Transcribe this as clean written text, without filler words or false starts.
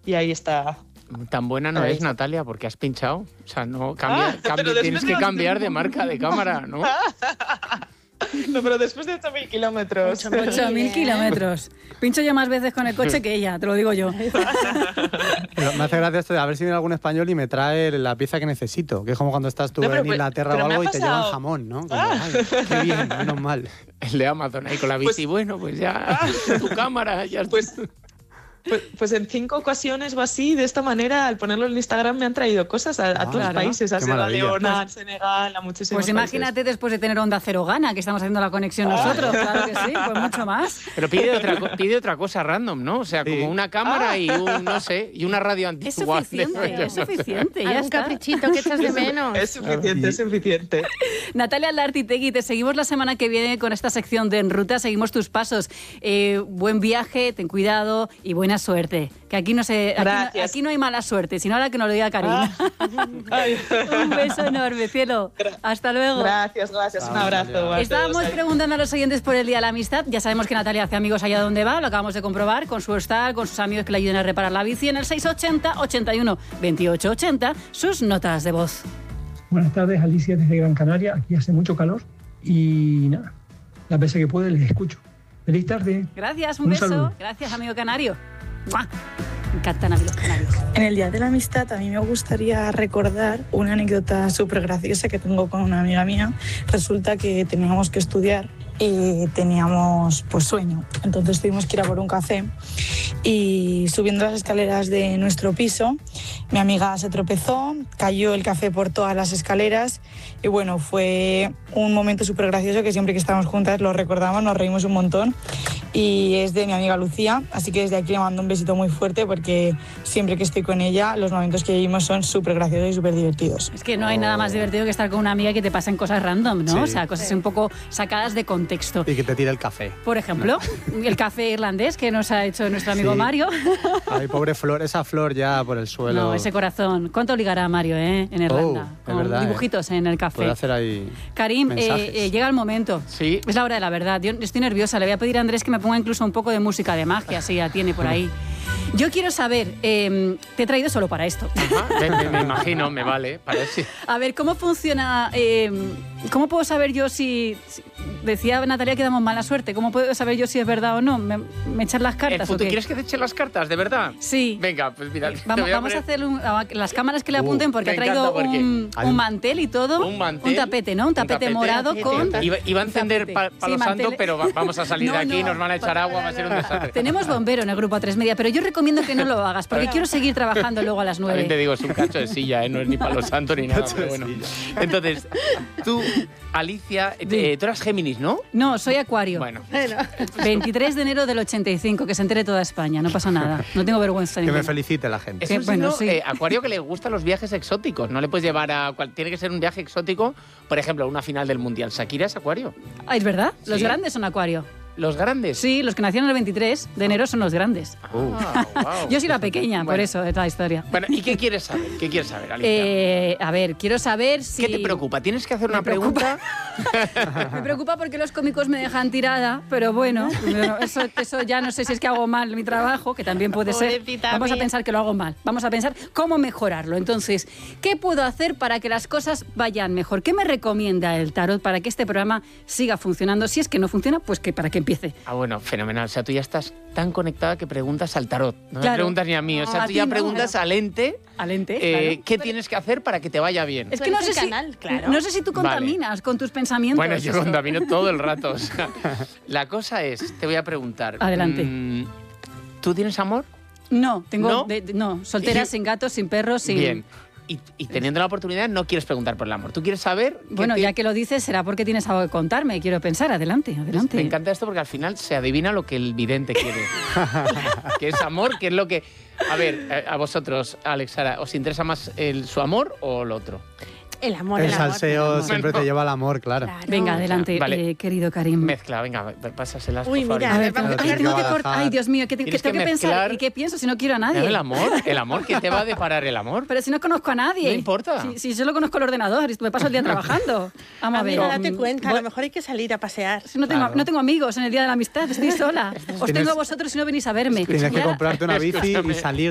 y ahí está. Tan buena no es, Natalia, porque has pinchado. O sea, no tienes que cambiar de marca de cámara, ¿no? No, pero después de 8.000 kilómetros. 8.000 kilómetros. Pincho yo más veces con el coche que ella, te lo digo yo. Pero me hace gracia esto de a ver si viene algún español y me trae la pieza que necesito. Que es como cuando estás tú en Inglaterra o algo y te llevan jamón, ¿no? Como, qué bien, menos mal. El de Amazon ahí con la bici. Bueno, pues ya tu cámara, ya Pues en 5 ocasiones o así, de esta manera, al ponerlo en Instagram me han traído cosas a todos los países, a Sierra Leona, a Senegal, a muchísimos Pues imagínate países. después de tener Onda Cero Gana, que estamos haciendo la conexión nosotros, claro que sí, pues mucho más. Pero pide otra cosa random, ¿no? O sea, como una cámara y no sé, y una radio antigua. Es suficiente, ya un caprichito que echas de menos. Es suficiente. Natalia Lartitegui, te seguimos la semana que viene con esta sección de En Ruta, seguimos tus pasos. Buen viaje, ten cuidado y buena suerte. Que aquí aquí no hay mala suerte, sino ahora que nos lo diga Karina. Un beso enorme, cielo. Hasta luego. Gracias, un abrazo. Estábamos preguntando a los oyentes por el Día de la Amistad. Ya sabemos que Natalia hace amigos allá donde va, lo acabamos de comprobar, con su hostal, con sus amigos que le ayuden a reparar la bici en el 680 81 28 80, sus notas de voz. Buenas tardes, Alicia desde Gran Canaria. Aquí hace mucho calor y nada, las veces que puede les escucho. Feliz tarde. Gracias, un beso. Saludo. Gracias, amigo canario. ¡Mua! Me encantan a mí los canarios. En el Día de la Amistad a mí me gustaría recordar una anécdota súper graciosa que tengo con una amiga mía. Resulta que teníamos que estudiar y teníamos pues sueño. Entonces tuvimos que ir a por un café y subiendo las escaleras de nuestro piso, mi amiga se tropezó, cayó el café por todas las escaleras y bueno, fue un momento súper gracioso que siempre que estamos juntas lo recordamos, nos reímos un montón y es de mi amiga Lucía, así que desde aquí le mando un besito muy fuerte porque siempre que estoy con ella los momentos que vivimos son súper graciosos y súper divertidos. Es que no hay nada más divertido que estar con una amiga y que te pasen cosas random, ¿no? Sí. O sea, cosas un poco sacadas de contexto. Y que te tire el café. Por ejemplo, el café irlandés que nos ha hecho nuestro amigo Mario. Ay, pobre Flor, esa flor ya por el suelo. No, ese corazón. ¿Cuánto ligará Mario, en Irlanda? Con verdad, dibujitos en el café. Puede hacer ahí Karim, llega el momento. Sí. Es la hora de la verdad. Yo estoy nerviosa. Le voy a pedir a Andrés que me ponga incluso un poco de música de magia, si ya tiene por ahí. Yo quiero saber, te he traído solo para esto. Ajá, me imagino, me vale. Parece. A ver, ¿cómo funciona? ¿Cómo puedo saber yo si decía Natalia que damos mala suerte? ¿Cómo puedo saber yo si es verdad o no? ¿Me echan las cartas o qué? ¿Quieres que te eche las cartas, de verdad? Sí. Venga, pues mira. Vamos a hacer las cámaras que le apunten porque ha traído un mantel y todo. Un mantel. Un tapete, ¿no? Un tapete morado con... Iba a encender Palo Santo, pero vamos a salir de aquí, nos van a echar agua, va a ser un desastre. Tenemos bombero en el grupo A3 Media, pero yo recomiendo que no lo hagas porque quiero seguir trabajando luego a las 9. También te digo, es un cacho de silla, no es ni Palo Santo ni nada, pero bueno. Entonces, tú, Alicia, tú eras Géminis, ¿no? No, soy Acuario. Bueno. 23 de enero del 85, que se entere toda España, no pasa nada. No tengo vergüenza. Que me felicite la gente. Es un Acuario que le gustan los viajes exóticos. No le puedes llevar tiene que ser un viaje exótico, por ejemplo, una final del Mundial. ¿Shakira es Acuario? Ah, ¿es verdad? Los Sí. grandes son Acuario. ¿Los grandes? Sí, los que nacieron el 23 de enero son los grandes. Wow. Yo soy la pequeña, por eso, de toda la historia. Bueno, ¿y qué quieres saber? ¿Qué quieres saber, Alicia? A ver, quiero saber si... ¿Qué te preocupa? ¿Tienes que hacer una pregunta? Me preocupa porque los cómicos me dejan tirada, pero bueno, eso ya no sé si es que hago mal mi trabajo, que también puede ser. Vamos a pensar que lo hago mal. Vamos a pensar cómo mejorarlo. Entonces, ¿qué puedo hacer para que las cosas vayan mejor? ¿Qué me recomienda el tarot para que este programa siga funcionando? Si es que no funciona, pues que para que empiece. Ah, bueno, fenomenal. O sea, tú ya estás tan conectada que preguntas al tarot. No me Claro. preguntas ni a mí. O sea, No, tú a ya ti no, preguntas al ente. Al ente, claro. ¿Qué tienes que hacer para que te vaya bien? Es que no sé, no sé si tú contaminas con tus pensamientos. Bueno, yo contamino todo el rato. O sea, la cosa es, te voy a preguntar. Adelante. ¿Tú tienes amor? No, tengo ¿No? soltera, sin gatos, sin perros, sin... Bien. Y teniendo la oportunidad, no quieres preguntar por el amor. Tú quieres saber... Bueno, ya que lo dices, será porque tienes algo que contarme. Quiero pensar. Adelante. Me encanta esto porque al final se adivina lo que el vidente quiere. Que es amor, que es lo que... A ver, a vosotros, Alex, Sara, ¿os interesa más su amor o lo otro? El amor, el salseo siempre te lleva al amor, claro. Venga, adelante, vale. Querido Karim. Mezcla, venga, pásaselas, Uy, por mira, favor. Ay, tengo que cortar. Ay, Dios mío, ¿qué tengo que pensar? ¿Y qué pienso si no quiero a nadie? El amor, ¿qué te va a deparar el amor? Pero si no conozco a nadie. No importa. Si solo conozco el ordenador y me paso el día trabajando. Vamos a ver. Date cuenta, a lo mejor hay que salir a pasear. Si no tengo amigos en el Día de la Amistad, estoy sola. Os tengo a vosotros si no venís a verme. Tienes que comprarte una bici y salir